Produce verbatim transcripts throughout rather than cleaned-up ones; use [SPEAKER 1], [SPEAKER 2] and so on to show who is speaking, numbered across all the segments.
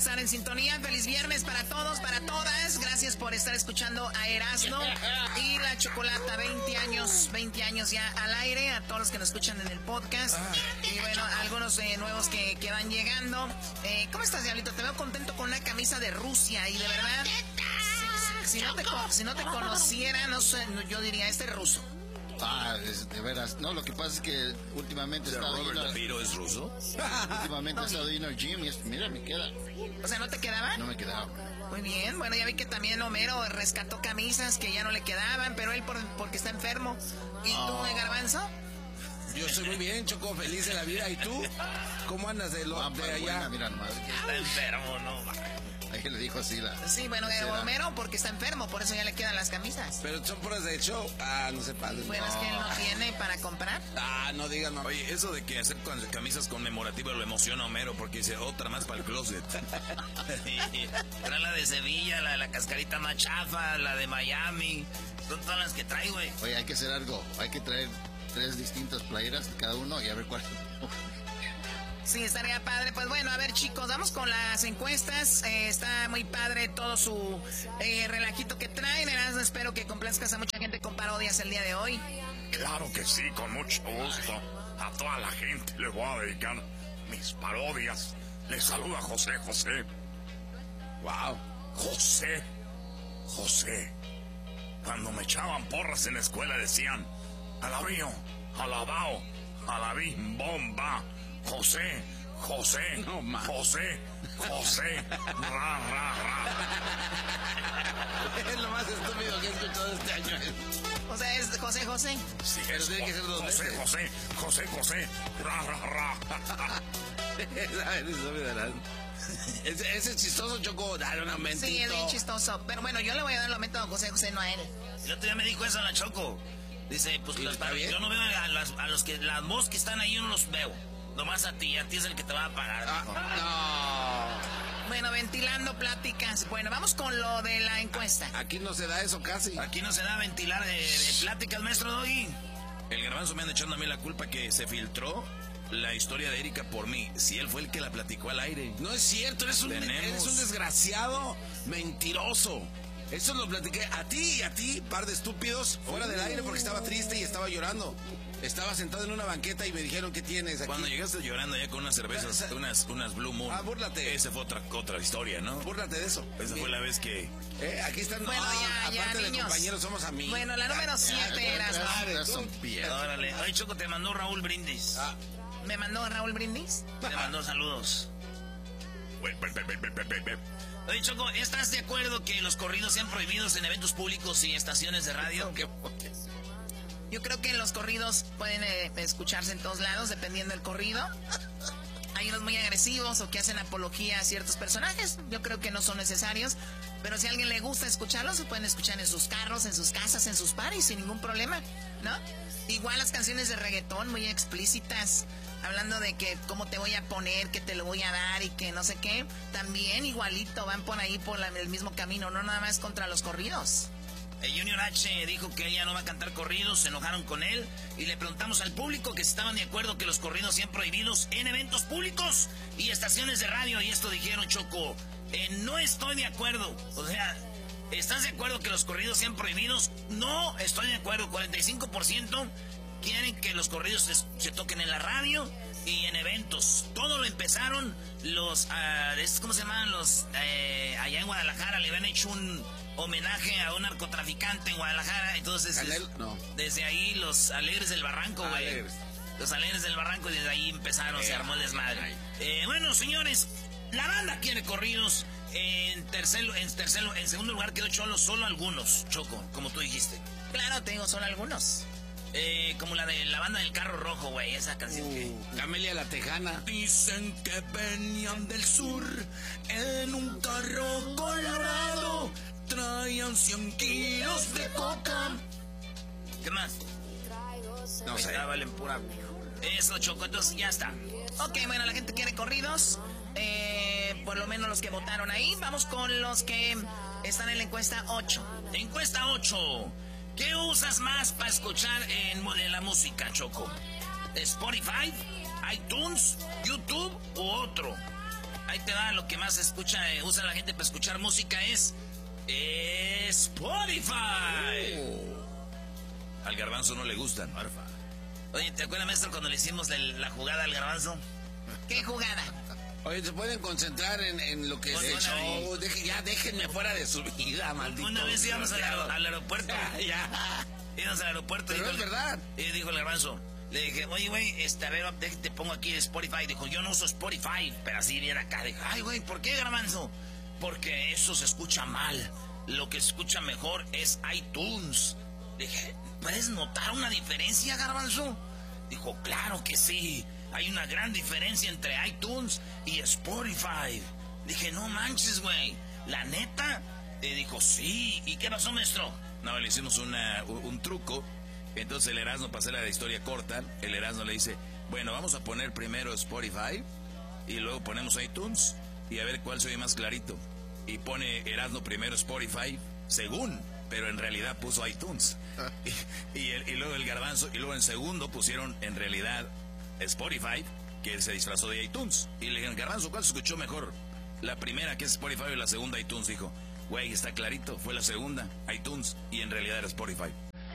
[SPEAKER 1] estar en sintonía. Feliz viernes para todos, para todas. Gracias por estar escuchando a Erasmo y la Chocolata. veinte años, veinte años ya al aire. A todos los que nos escuchan en el podcast. Y bueno, algunos eh, nuevos que, que van llegando. Eh, ¿Cómo estás, Diablito? Te veo contento con una camisa de Rusia y de verdad... Si, si, no, te, si no te conociera, no sé, yo diría, este es ruso.
[SPEAKER 2] Ah, es, de veras. No, lo que pasa es que últimamente he estado
[SPEAKER 3] Robert
[SPEAKER 2] yendo...
[SPEAKER 3] De Niro es ruso.
[SPEAKER 2] Últimamente he estado yendo al gym y es, mira, me queda.
[SPEAKER 1] O sea, ¿no te quedaba?
[SPEAKER 2] No me quedaba.
[SPEAKER 1] Muy bien, bueno, ya vi que también Homero rescató camisas que ya no le quedaban, pero él por, porque está enfermo. ¿Y
[SPEAKER 2] oh.
[SPEAKER 1] tú, Garbanzo?
[SPEAKER 4] Yo estoy muy bien, Choco, feliz de la vida. ¿Y tú? ¿Cómo andas de, lo,
[SPEAKER 2] Ah,
[SPEAKER 4] de allá?
[SPEAKER 2] buena, mira, nomás.
[SPEAKER 3] Está enfermo, no.
[SPEAKER 2] Ahí le dijo así la...
[SPEAKER 1] Sí, bueno,
[SPEAKER 2] ¿Será?
[SPEAKER 1] Homero porque está enfermo, por eso ya le quedan las camisas.
[SPEAKER 4] Pero son puras de show. Ah, no se pasen.
[SPEAKER 1] Bueno, es que él no tiene para comprar.
[SPEAKER 4] Ah, no digan, no.
[SPEAKER 3] Oye, eso de que hacer con camisas conmemorativas lo emociona a Homero porque dice otra más para el closet. Trae la de Sevilla, la de la cascarita más chafa, la de Miami. Son todas las que trae, güey.
[SPEAKER 2] Oye, hay que hacer algo. Hay que traer tres distintas playeras de cada uno y a ver cuál...
[SPEAKER 1] Sí, estaría padre. Pues bueno, a ver, chicos, vamos con las encuestas. Eh, está muy padre todo su eh, relajito que traen. Erasmo, espero que complazcas a mucha gente con parodias el día de hoy.
[SPEAKER 5] Claro que sí, con mucho gusto. A toda la gente le voy a dedicar mis parodias. Les saluda José José.
[SPEAKER 4] Wow.
[SPEAKER 5] José, José. Cuando me echaban porras en la escuela decían: alabío, alabao, alabim, bomba. José, José,
[SPEAKER 4] no,
[SPEAKER 5] José, José, ra, ra, ra.
[SPEAKER 4] Es lo más estúpido que he escuchado este año.
[SPEAKER 1] O sea, es José José.
[SPEAKER 5] Sí,
[SPEAKER 4] Pero
[SPEAKER 5] es
[SPEAKER 4] tiene que ser dos
[SPEAKER 5] José,
[SPEAKER 4] veces.
[SPEAKER 5] José, José, José, ra, ra, ra.
[SPEAKER 4] Ese, ese es chistoso, Choco. Dale un aumentito.
[SPEAKER 1] Sí, es bien chistoso. Pero bueno, yo le voy a dar el aumento a José José, no a él.
[SPEAKER 3] El otro día me dijo eso en la Choco. Dice, pues
[SPEAKER 4] ¿Y
[SPEAKER 3] las
[SPEAKER 4] está
[SPEAKER 3] par-
[SPEAKER 4] bien?
[SPEAKER 3] yo no veo a, las, a los que las mos que están ahí, yo no los veo. Nomás a ti, a ti es el que te va a pagar.
[SPEAKER 4] Ah,
[SPEAKER 1] Bueno, ventilando pláticas. Bueno, vamos con lo de la encuesta.
[SPEAKER 4] no. Aquí no se da eso casi.
[SPEAKER 3] Aquí no se da a ventilar de, de pláticas, maestro Doggy. El Garbanzo me anda echando a mí la culpa que se filtró la historia de Erika por mí. Si él fue el que la platicó al aire.
[SPEAKER 4] No es cierto, eres un,
[SPEAKER 3] Tenemos-
[SPEAKER 4] eres un desgraciado mentiroso. Eso lo platiqué a ti y a ti, par de estúpidos, fuera del aire porque estaba triste y estaba llorando. Estaba sentado en una banqueta y me dijeron, ¿qué tienes aquí?
[SPEAKER 3] Cuando llegaste llorando ya con unas cervezas,
[SPEAKER 4] Esa-
[SPEAKER 3] unas, unas Blue Moon.
[SPEAKER 4] Ah, búrlate.
[SPEAKER 3] Esa fue otra, otra historia, ¿no?
[SPEAKER 4] Búrlate de eso.
[SPEAKER 3] Esa fue la vez que...
[SPEAKER 4] Eh, aquí están.
[SPEAKER 1] Bueno,
[SPEAKER 4] ah,
[SPEAKER 1] ya, ya,
[SPEAKER 4] aparte de
[SPEAKER 1] niños.
[SPEAKER 4] compañeros, somos amigos.
[SPEAKER 1] Bueno, la número siete era...
[SPEAKER 3] Órale. Ay, Choco, te mandó Raúl Brindis.
[SPEAKER 4] Ah,
[SPEAKER 1] ¿Me mandó Raúl Brindis?
[SPEAKER 3] Te mandó saludos. Oye, Choco, ¿estás de acuerdo que los corridos sean prohibidos en eventos públicos y estaciones de radio?
[SPEAKER 1] Yo creo que los corridos pueden eh, escucharse en todos lados, dependiendo del corrido. Hay unos muy agresivos o que hacen apología a ciertos personajes. Yo creo que no son necesarios. Pero si a alguien le gusta escucharlos, se pueden escuchar en sus carros, en sus casas, en sus parties, sin ningún problema, ¿no? Igual las canciones de reggaetón muy explícitas, hablando de que cómo te voy a poner, que te lo voy a dar y que no sé qué. También igualito van por ahí por la, el mismo camino, no nada más contra los corridos.
[SPEAKER 3] El Junior H dijo que ella no va a cantar corridos, se enojaron con él y le preguntamos al público que si estaban de acuerdo que los corridos sean prohibidos en eventos públicos y estaciones de radio. Y esto dijeron, Choco, eh, no estoy de acuerdo. O sea, ¿estás de acuerdo que los corridos sean prohibidos? No, estoy de acuerdo. cuarenta y cinco por ciento quieren que los corridos se, se toquen en la radio y en eventos. Todo lo empezaron los, uh, ¿cómo se llaman? Los, eh, allá en Guadalajara le habían hecho un homenaje a un narcotraficante en Guadalajara. Entonces,
[SPEAKER 4] Canel, no.
[SPEAKER 3] desde ahí los Alegres del Barranco, güey.
[SPEAKER 4] Alegres.
[SPEAKER 3] Los Alegres del Barranco, y desde ahí empezaron,
[SPEAKER 4] Eh,
[SPEAKER 3] se armó el desmadre. Eh, bueno, señores, la banda quiere corridos. En tercero, en tercero, en segundo lugar quedó Cholo, solo algunos, Choco, como tú dijiste.
[SPEAKER 1] Claro, te digo, son algunos.
[SPEAKER 3] Eh, como la de la banda del carro rojo, güey, esa canción que...
[SPEAKER 4] Uh, Camelia la Tejana.
[SPEAKER 3] Dicen que venían del sur en un carro colorado, traían cien kilos de coca. ¿Qué más?
[SPEAKER 4] No sé.
[SPEAKER 3] Ya valen pura... Eso, Choco, entonces ya está.
[SPEAKER 1] Ok, bueno, la gente quiere corridos. Eh, por lo menos los que votaron ahí. Vamos con los que están en la encuesta ocho.
[SPEAKER 3] Encuesta ocho. ¿Qué usas más para escuchar en, en la música, Choco? ¿Spotify, iTunes, YouTube u otro? ahí te va lo que más escucha, eh, usa la gente para escuchar música es eh, Spotify.
[SPEAKER 4] Oh. Al Garbanzo no le gustan, Marfa.
[SPEAKER 3] Oye, ¿te acuerdas, maestro, cuando le hicimos la, la jugada al Garbanzo?
[SPEAKER 1] ¿Qué jugada?
[SPEAKER 4] Oye, ¿se pueden concentrar en, en lo que es el show? Deje, ya déjenme fuera de su vida, maldito.
[SPEAKER 3] Una vez íbamos al, al aeropuerto.
[SPEAKER 4] Ya.
[SPEAKER 3] Íbamos al aeropuerto.
[SPEAKER 4] Pero
[SPEAKER 3] y
[SPEAKER 4] es
[SPEAKER 3] dijo,
[SPEAKER 4] verdad.
[SPEAKER 3] Y dijo el Garbanzo, le dije, oye, güey, este, a ver, te pongo aquí Spotify. Dijo, yo no uso Spotify, pero así viene acá. Dije, ay, güey, ¿por qué, Garbanzo? Porque eso se escucha mal. Lo que se escucha mejor es iTunes. Dije, ¿puedes notar una diferencia, Garbanzo? Dijo, claro que sí. Hay una gran diferencia entre iTunes y Spotify. Dije, no manches, güey. ¿La neta? Y dijo, sí. ¿Y qué pasó, maestro?
[SPEAKER 4] No, le hicimos una, un, un truco. Entonces el Erasmo, para hacer la historia corta, el Erasmo le dice, bueno, vamos a poner primero Spotify y luego ponemos iTunes y a ver cuál se oye más clarito. Y pone Erasmo primero Spotify, según, pero en realidad puso iTunes. Y, y, el, y luego el Garbanzo, y luego en segundo pusieron en realidad Spotify, que se disfrazó de iTunes. Y le dijeron, Garbanzo, ¿cuál se escuchó mejor? La primera, que es Spotify, o la segunda, iTunes. Dijo, güey, está clarito, fue la segunda, iTunes, y en realidad era Spotify.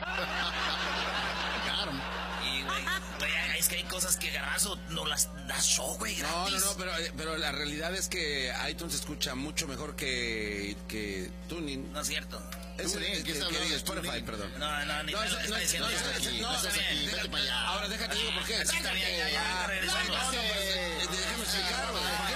[SPEAKER 2] Claro.
[SPEAKER 3] Y, güey, güey, es que hay cosas que, Garbanzo, no las das show, güey, gratis.
[SPEAKER 4] No, no, no, pero, pero la realidad es que iTunes se escucha mucho mejor que, que Tuning.
[SPEAKER 3] No es cierto.
[SPEAKER 4] Es
[SPEAKER 2] Tuning,
[SPEAKER 4] el
[SPEAKER 2] ¿qué está
[SPEAKER 4] que, que
[SPEAKER 2] hablando
[SPEAKER 4] diga
[SPEAKER 2] de
[SPEAKER 4] Spotify,
[SPEAKER 2] Tuning?
[SPEAKER 4] perdón.
[SPEAKER 3] No, no, ni
[SPEAKER 4] No,
[SPEAKER 3] no,
[SPEAKER 4] no,
[SPEAKER 3] está
[SPEAKER 4] no,
[SPEAKER 3] diciendo
[SPEAKER 4] no,
[SPEAKER 3] eso.
[SPEAKER 4] no,
[SPEAKER 2] aquí,
[SPEAKER 4] no,
[SPEAKER 2] no estás
[SPEAKER 4] está
[SPEAKER 2] aquí,
[SPEAKER 4] bien.
[SPEAKER 2] vete para allá.
[SPEAKER 4] Ahora déjate digo por qué.
[SPEAKER 3] Está bien, ya, ya,
[SPEAKER 4] Ah,
[SPEAKER 3] regresamos.
[SPEAKER 4] no, no, pues, eh, déjame explicarlo. ¿Por qué